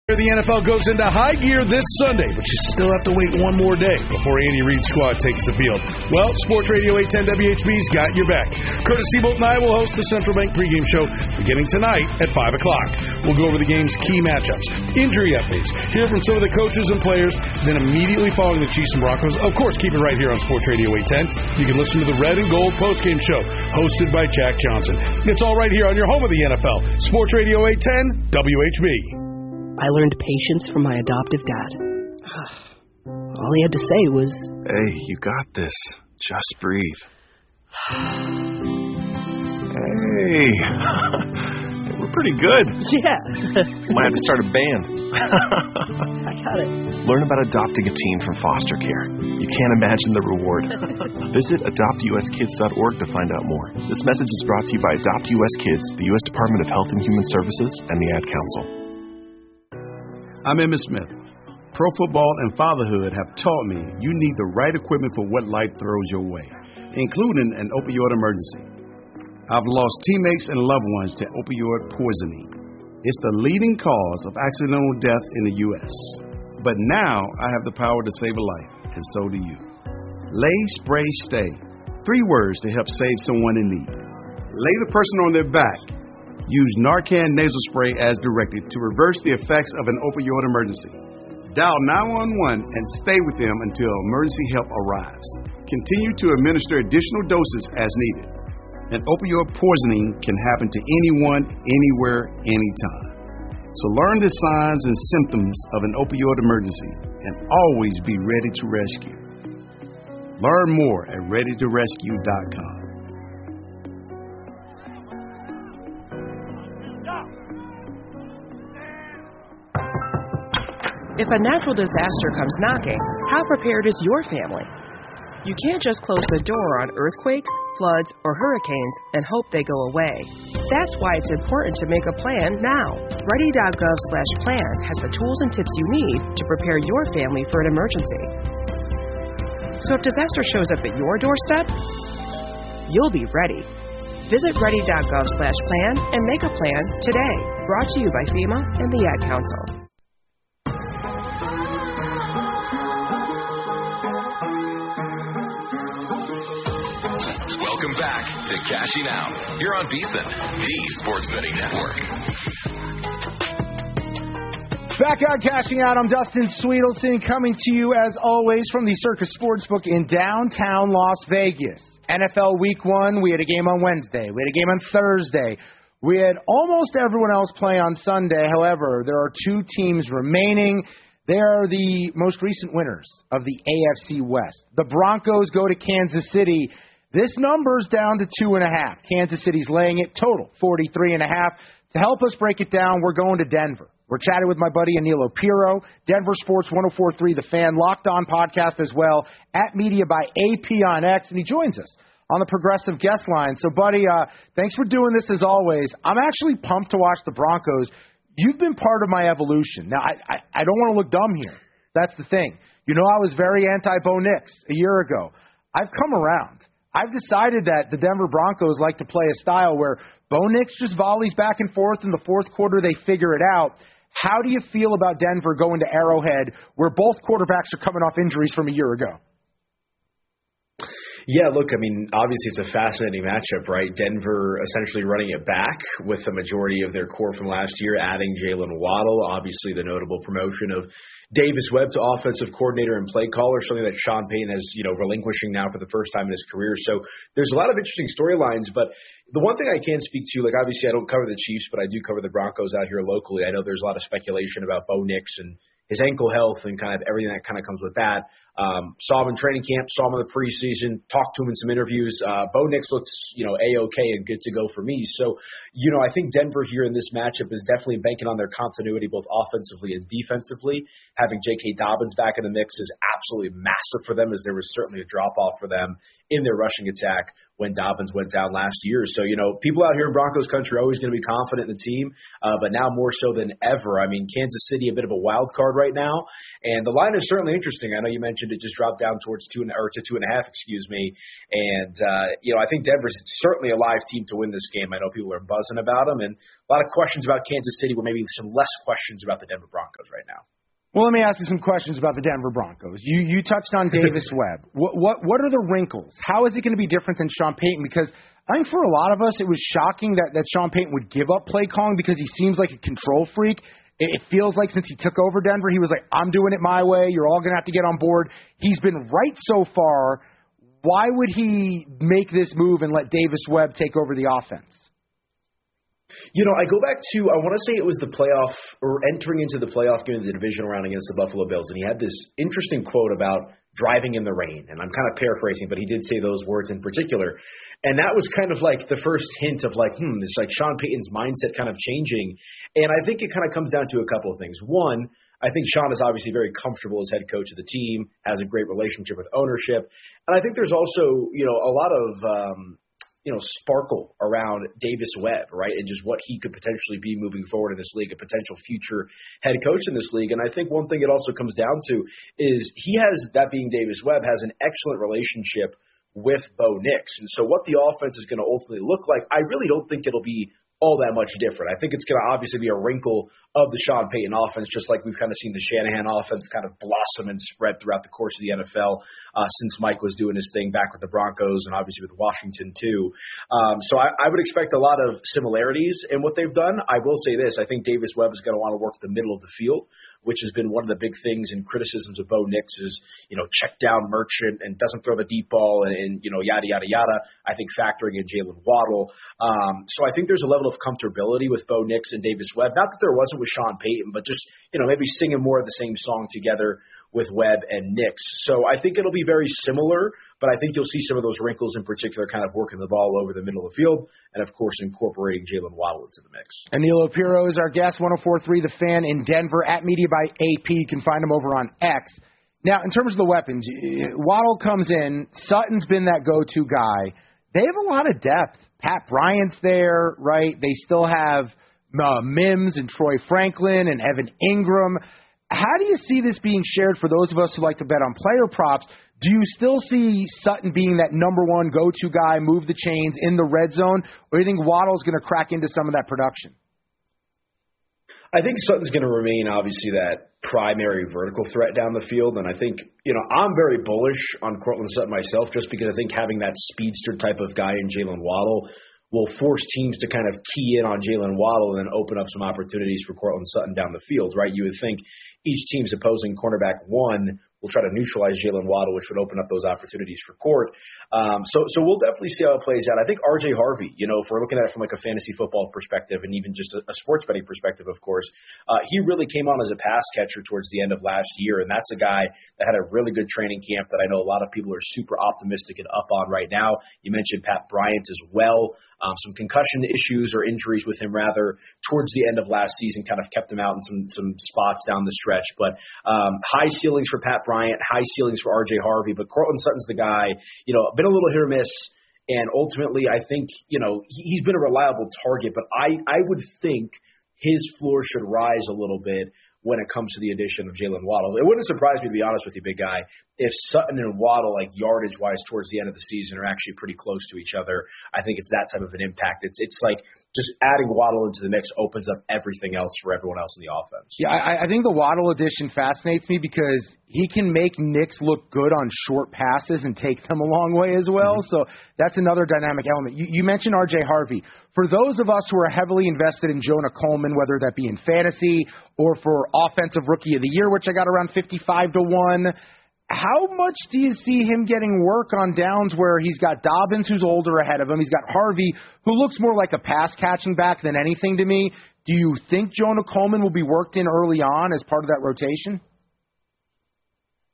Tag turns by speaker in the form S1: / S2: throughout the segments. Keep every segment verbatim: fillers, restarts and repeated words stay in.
S1: The N F L goes into high gear this Sunday, but you still have to wait one more day before Andy Reid's squad takes the field. Well, Sports Radio eight ten W H B's got your back. Curtis Seabolt and I will host the Central Bank pregame show beginning tonight at five o'clock. We'll go over the game's key matchups, injury updates, hear from some of the coaches and players, then immediately following the Chiefs and Broncos, of course, keep it right here on Sports Radio eight ten. You can listen to the Red and Gold postgame show hosted by Jack Johnson. It's all right here on your home of the N F L, Sports Radio eight ten W H B.
S2: I learned patience from my adoptive dad. All he had to say was,
S3: "Hey, you got this. Just breathe." Hey. We're pretty good.
S2: Yeah.
S3: We might have to start a band.
S2: I got it.
S3: Learn about adopting a teen from foster care. You can't imagine the reward. Visit adopt u s kids dot org to find out more. This message is brought to you by Adopt U S Kids, the U S Department of Health and Human Services, and the Ad Council.
S1: I'm Emmitt Smith. Pro football and fatherhood have taught me you need the right equipment for what life throws your way, including an opioid emergency. I've lost teammates and loved ones to opioid poisoning. It's the leading cause of accidental death in the U S But now I have the power to save a life, and so do you. Lay, spray, stay. Three words to help save someone in need. Lay the person on their back. Use Narcan nasal spray as directed to reverse the effects of an opioid emergency. Dial nine one one and stay with them until emergency help arrives. Continue to administer additional doses as needed. An opioid poisoning can happen to anyone, anywhere, anytime. So learn the signs and symptoms of an opioid emergency and always be ready to rescue. Learn more at ready to rescue dot com.
S2: If a natural disaster comes knocking, how prepared is your family? You can't just close the door on earthquakes, floods, or hurricanes and hope they go away. That's why it's important to make a plan now. ready dot gov slash plan has the tools and tips you need to prepare your family for an emergency. So if disaster shows up at your doorstep, you'll be ready. Visit ready dot gov slash plan and make a plan today. Brought to you by FEMA and the Ad Council.
S4: Welcome back to Cashing Out here on VSiN, the Sports Betting Network.
S5: Back on Cashing Out, I'm Dustin Sweetelson, coming to you as always from the Circus Sportsbook in downtown Las Vegas. N F L Week One, we had a game on Wednesday. We had a game on Thursday. We had almost everyone else play on Sunday. However, there are two teams remaining. They are the most recent winners of the A F C West. The Broncos go to Kansas City. This number's down to two and a half. Kansas City's laying it total, forty-three and a half. To help us break it down, we're going to Denver. We're chatting with my buddy Anilo Piro, Denver Sports one oh four point three, The Fan, Locked On podcast as well, at Media by A P on X, and he joins us on the Progressive guest line. So, buddy, uh, thanks for doing this as always. I'm actually pumped to watch the Broncos. You've been part of my evolution. Now, I, I, I don't want to look dumb here. That's the thing. You know, I was very anti-Bo Nix a year ago. I've come around. I've decided that the Denver Broncos like to play a style where Bo Nix just volleys back and forth. In the fourth quarter, they figure it out. How do you feel about Denver going to Arrowhead, where both quarterbacks are coming off injuries from a year ago?
S6: Yeah, look, I mean, obviously it's a fascinating matchup, right? Denver essentially running it back with the majority of their core from last year, adding Jalen Waddle, obviously the notable promotion of Davis Webb to offensive coordinator and play caller, something that Sean Payton has, you know, relinquishing now for the first time in his career. So there's a lot of interesting storylines, but the one thing I can speak to, like obviously I don't cover the Chiefs, but I do cover the Broncos out here locally. I know there's a lot of speculation about Bo Nix and his ankle health and kind of everything that kind of comes with that. Um, saw him in training camp, saw him in the preseason, talked to him in some interviews. Uh, Bo Nix looks, you know, A-okay and good to go for me. So, you know, I think Denver here in this matchup is definitely banking on their continuity both offensively and defensively. Having J K. Dobbins back in the mix is absolutely massive for them, as there was certainly a drop-off for them in their rushing attack when Dobbins went down last year. So, you know, people out here in Broncos country are always going to be confident in the team, uh, but now more so than ever. I mean, Kansas City, a bit of a wild card right now, and the line is certainly interesting. I know you mentioned it just dropped down towards two and, or to two and a half, excuse me. And, uh, you know, I think Denver's certainly a live team to win this game. I know people are buzzing about them, and a lot of questions about Kansas City, where maybe some less questions about the Denver Broncos right now.
S5: Well, let me ask you some questions about the Denver Broncos. You you touched on Davis Webb. What what what are the wrinkles? How is it going to be different than Sean Payton? Because I think for a lot of us, it was shocking that, that Sean Payton would give up play calling because he seems like a control freak. It, it feels like since he took over Denver, he was like, I'm doing it my way. You're all going to have to get on board. He's been right so far. Why would he make this move and let Davis Webb take over the offense?
S6: You know, I go back to, I want to say it was the playoff, or entering into the playoff game of the divisional round against the Buffalo Bills, and he had this interesting quote about driving in the rain, and I'm kind of paraphrasing, but he did say those words in particular, and that was kind of like the first hint of like, hmm, it's like Sean Payton's mindset kind of changing, and I think it kind of comes down to a couple of things. One, I think Sean is obviously very comfortable as head coach of the team, has a great relationship with ownership, and I think there's also, you know, a lot of um, you know, sparkle around Davis Webb, right, and just what he could potentially be moving forward in this league, a potential future head coach in this league. And I think one thing it also comes down to is he has, that being Davis Webb, has an excellent relationship with Bo Nix. And so what the offense is going to ultimately look like, I really don't think it'll be all that much different. I think it's going to obviously be a wrinkle of the Sean Payton offense, just like we've kind of seen the Shanahan offense kind of blossom and spread throughout the course of the N F L uh, since Mike was doing his thing back with the Broncos and obviously with Washington too. Um, so I, I would expect a lot of similarities in what they've done. I will say this, I think Davis Webb is going to want to work the middle of the field, which has been one of the big things and criticisms of Bo Nix is, you know, check down merchant and doesn't throw the deep ball and, and you know, yada, yada, yada. I think factoring in Jalen Waddle. Um, so I think there's a level of comfortability with Bo Nix and Davis Webb. Not that there wasn't with Sean Payton, but just, you know, maybe singing more of the same song together with Webb and Nix. So I think it'll be very similar, but I think you'll see some of those wrinkles in particular kind of working the ball over the middle of the field and, of course, incorporating Jalen Waddle into the mix.
S5: Anilo Pirro is our guest, one oh four point three The Fan in Denver, at Media by A P. You can find him over on X. Now, in terms of the weapons, Waddle comes in. Sutton's been that go-to guy. They have a lot of depth. Pat Bryant's there, right? They still have uh, Mims and Troy Franklin and Evan Ingram. How do you see this being shared for those of us who like to bet on player props? Do you still see Sutton being that number one go-to guy, move the chains in the red zone, or do you think Waddle's going to crack into some of that production?
S6: I think Sutton's going to remain, obviously, that primary vertical threat down the field. And I think, you know, I'm very bullish on Courtland Sutton myself just because I think having that speedster type of guy in Jalen Waddle will force teams to kind of key in on Jalen Waddle and then open up some opportunities for Courtland Sutton down the field, right? You would think each team's opposing cornerback one will try to neutralize Jalen Waddle, which would open up those opportunities for Court. Um, so so we'll definitely see how it plays out. I think R J Harvey, you know, if we're looking at it from like a fantasy football perspective and even just a, a sports betting perspective, of course, uh, he really came on as a pass catcher towards the end of last year, and that's a guy that had a really good training camp that I know a lot of people are super optimistic and up on right now. You mentioned Pat Bryant as well. Um, some concussion issues or injuries with him, rather, towards the end of last season kind of kept him out in some some spots down the stretch. But um, high ceilings for Pat Bryant, high ceilings for R J Harvey. But Courtland Sutton's the guy, you know, been a little hit or miss. And ultimately, I think, you know, he, he's been a reliable target. But I, I would think his floor should rise a little bit when it comes to the addition of Jalen Waddle. It wouldn't surprise me, to be honest with you, big guy, if Sutton and Waddle, like yardage-wise towards the end of the season, are actually pretty close to each other. I think it's that type of an impact. It's it's like just adding Waddle into the mix opens up everything else for everyone else in the offense.
S5: Yeah, I, I think the Waddle addition fascinates me because he can make Nix look good on short passes and take them a long way as well. Mm-hmm. So that's another dynamic element. You, you mentioned R J Harvey. For those of us who are heavily invested in Jonah Coleman, whether that be in fantasy or for Offensive Rookie of the Year, which I got around fifty-five to one, how much do you see him getting work on downs where he's got Dobbins, who's older, ahead of him? He's got Harvey, who looks more like a pass-catching back than anything to me. Do you think Jonah Coleman will be worked in early on as part of that rotation?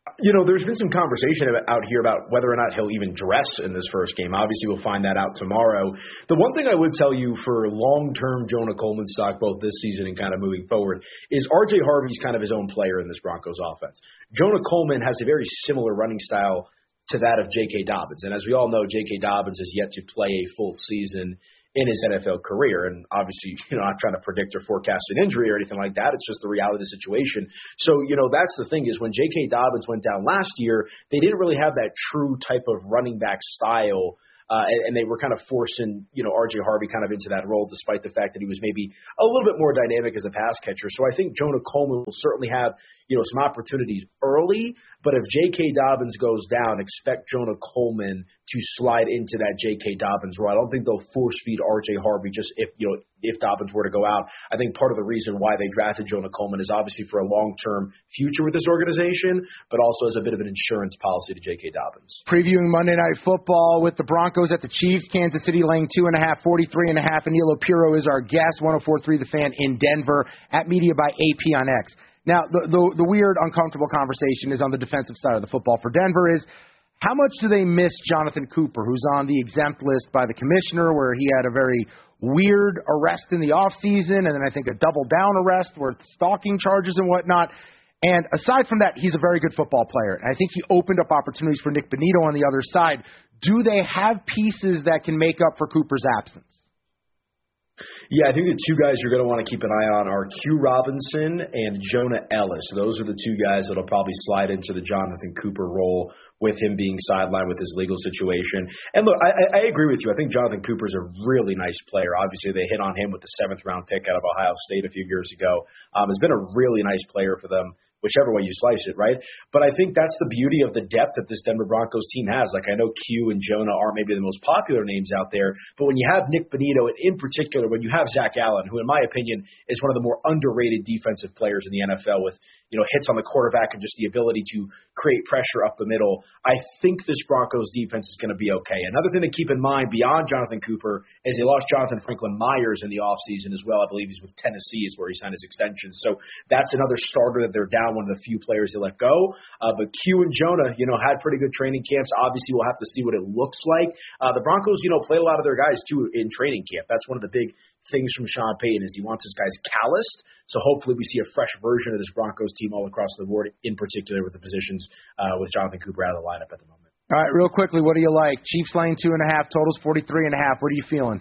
S6: You know, there's been some conversation about, out here about whether or not he'll even dress in this first game. Obviously, we'll find that out tomorrow. The one thing I would tell you for long-term Jonah Coleman stock, both this season and kind of moving forward, is R J Harvey's kind of his own player in this Broncos offense. Jonah Coleman has a very similar running style to that of J K. Dobbins. And as we all know, J K. Dobbins has yet to play a full season in his N F L career. And obviously, you know, not trying to predict or forecast an injury or anything like that. It's just the reality of the situation. So, you know, that's the thing is when J K. Dobbins went down last year, they didn't really have that true type of running back style. Uh, and, and they were kind of forcing, you know, R J Harvey kind of into that role, despite the fact that he was maybe a little bit more dynamic as a pass catcher. So I think Jonah Coleman will certainly have, you know, some opportunities early. But if J K. Dobbins goes down, expect Jonah Coleman to slide into that J K. Dobbins role. I don't think they'll force feed R J Harvey just if, you know, if Dobbins were to go out. I think part of the reason why they drafted Jonah Coleman is obviously for a long-term future with this organization, but also as a bit of an insurance policy to J K. Dobbins.
S5: Previewing Monday Night Football with the Broncos at the Chiefs, Kansas City laying two and a half, forty-three and a half. Aniello Piro is our guest, one oh four point three The Fan in Denver, at Media by A P on X. Now, the, the the weird, uncomfortable conversation is on the defensive side of the football for Denver is how much do they miss Jonathan Cooper, who's on the exempt list by the commissioner, where he had a very weird arrest in the offseason, and then I think a double-down arrest where stalking charges and whatnot. And aside from that, he's a very good football player. And I think he opened up opportunities for Nick Bonitto on the other side. Do they have pieces that can make up for Cooper's absence?
S6: Yeah, I think the two guys you're going to want to keep an eye on are Q Robinson and Jonah Ellis. Those are the two guys that will probably slide into the Jonathan Cooper role with him being sidelined with his legal situation. And look, I, I agree with you. I think Jonathan Cooper is a really nice player. Obviously, they hit on him with the seventh round pick out of Ohio State a few years ago. Um, has been a really nice player for them, whichever way you slice it, right? But I think that's the beauty of the depth that this Denver Broncos team has. Like, I know Q and Jonah aren't maybe the most popular names out there, but when you have Nick Bonitto, and in particular, when you have Zach Allen, who in my opinion is one of the more underrated defensive players in the N F L with, you know, hits on the quarterback and just the ability to create pressure up the middle, I think this Broncos defense is going to be okay. Another thing to keep in mind beyond Jonathan Cooper is they lost Jonathan Franklin Myers in the offseason as well. I believe he's with Tennessee is where he signed his extension. So that's another starter that they're down, one of the few players they let go. Uh, but Q and Jonah, you know, had pretty good training camps. Obviously, we'll have to see what it looks like. Uh, the Broncos, you know, play a lot of their guys, too, in training camp. That's one of the big things from Sean Payton is he wants his guys calloused. So hopefully we see a fresh version of this Broncos team all across the board, in particular with the positions uh, with Jonathan Cooper out of the lineup at the moment.
S5: All right, real quickly, what do you like? Chiefs laying two and a half, totals forty-three and a half. What are you feeling?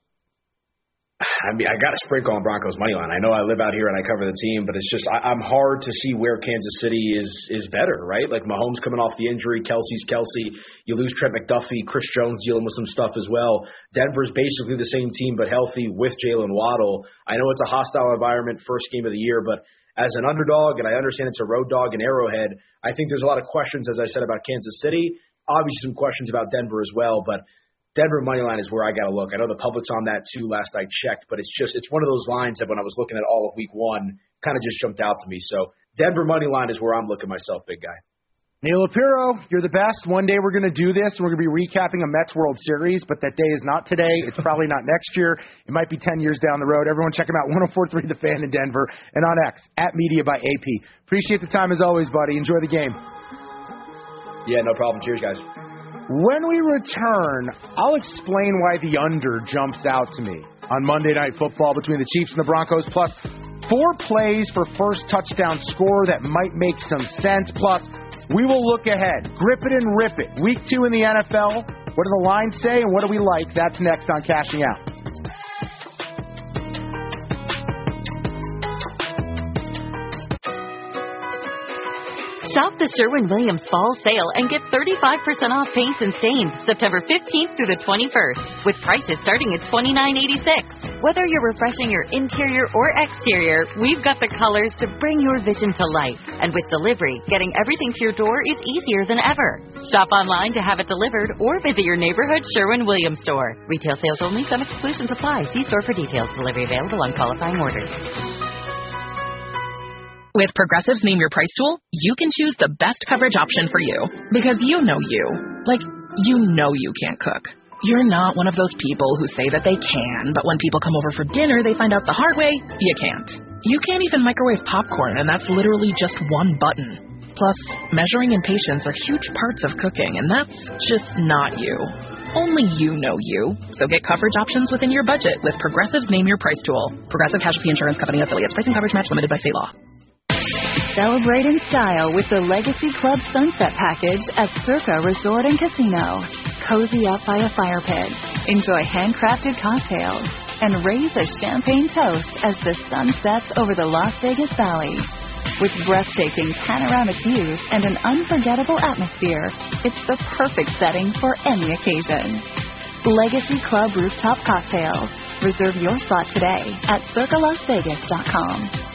S6: I mean, I got to sprinkle on Broncos money line. I know I live out here and I cover the team, but it's just I, I'm hard to see where Kansas City is is better, right? Like Mahomes coming off the injury, Kelsey's Kelsey. You lose Trent McDuffie, Chris Jones dealing with some stuff as well. Denver's basically the same team but healthy with Jalen Waddle. I know it's a hostile environment, first game of the year, but as an underdog, and I understand it's a road dog in Arrowhead, I think there's a lot of questions, as I said, about Kansas City. Obviously some questions about Denver as well, but Denver money line is where I got to look. I know the public's on that too last I checked, but it's just it's one of those lines that when I was looking at all of week one kind of just jumped out to me. So Denver money line is where I'm looking myself, big guy.
S5: Neil Apiro, you're the best. One day we're going to do this, and we're going to be recapping a Mets World Series, but that day is not today. It's probably not next year. It might be ten years down the road. Everyone check him out, one oh four point three The Fan in Denver, and on X, at Media by A P. Appreciate the time as always, buddy. Enjoy the game.
S6: Yeah, no problem. Cheers, guys.
S5: When we return, I'll explain why the under jumps out to me on Monday Night Football between the Chiefs and the Broncos, plus four plays for first touchdown score that might make some sense, plus we will look ahead. Grip it and rip it. Week two in the N F L. What do the lines say and what do we like? That's next on Cashing Out.
S7: Shop the Sherwin-Williams Fall Sale and get thirty-five percent off paints and stains September fifteenth through the twenty-first, with prices starting at twenty-nine eighty-six. Whether you're refreshing your interior or exterior, we've got the colors to bring your vision to life. And with delivery, getting everything to your door is easier than ever. Shop online to have it delivered or visit your neighborhood Sherwin-Williams store. Retail sales only. Some exclusions apply. See store for details. Delivery available on qualifying orders.
S8: With Progressive's Name Your Price tool, you can choose the best coverage option for you. Because you know you. Like, you know you can't cook. You're not one of those people who say that they can, but when people come over for dinner, they find out the hard way, you can't. You can't even microwave popcorn, and that's literally just one button. Plus, measuring and patience are huge parts of cooking, and that's just not you. Only you know you. So get coverage options within your budget with Progressive's Name Your Price tool. Progressive Casualty Insurance Company affiliates. Pricing coverage match limited by state law.
S9: Celebrate in style with the Legacy Club Sunset Package at Circa Resort and Casino. Cozy up by a fire pit. Enjoy handcrafted cocktails. And raise a champagne toast as the sun sets over the Las Vegas Valley. With breathtaking panoramic views and an unforgettable atmosphere, it's the perfect setting for any occasion. Legacy Club Rooftop Cocktails. Reserve your spot today at circa las vegas dot com.